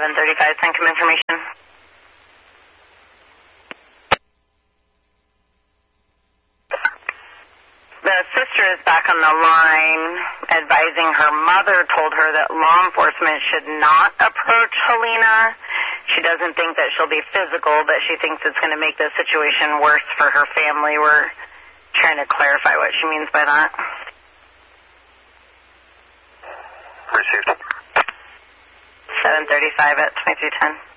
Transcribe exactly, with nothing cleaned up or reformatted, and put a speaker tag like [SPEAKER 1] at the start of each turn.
[SPEAKER 1] seven thirty-five, Centcom information. The sister is back on the line advising her mother told her that law enforcement should not approach Helena. She doesn't think that she'll be physical, but she thinks it's going to make the situation worse for her family. We're trying to clarify what she means by that.
[SPEAKER 2] Received.
[SPEAKER 1] seven thirty-five at twenty-three ten.